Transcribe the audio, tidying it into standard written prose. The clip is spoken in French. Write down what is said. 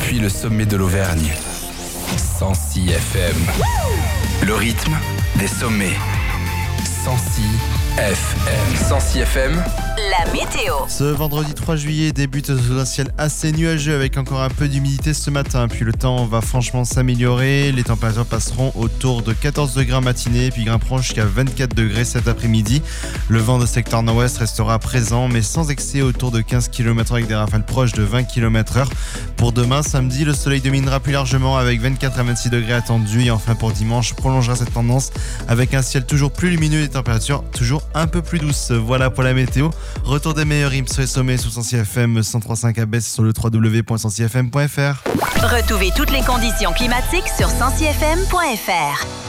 depuis le sommet de l'Auvergne. 106 FM. Le rythme des sommets. 106 FM. 106 FM. La météo. Ce vendredi 3 juillet débute sous un ciel assez nuageux avec encore un peu d'humidité ce matin. Puis le temps va franchement s'améliorer. Les températures passeront autour de 14 degrés en matinée puis grimperont jusqu'à 24 degrés cet après-midi. Le vent de secteur nord-ouest restera présent mais sans excès autour de 15 km avec des rafales proches de 20 km/h. Pour demain, samedi, le soleil dominera plus largement avec 24 à 26 degrés attendus. Et enfin pour dimanche, prolongera cette tendance avec un ciel toujours plus lumineux et des températures toujours un peu plus douces. Voilà pour la météo. Retour des meilleurs rimes sur les sommets sous 106 FM 103.5 à Besse sur le www.106fm.fr. Retrouvez toutes les conditions climatiques sur 106fm.fr.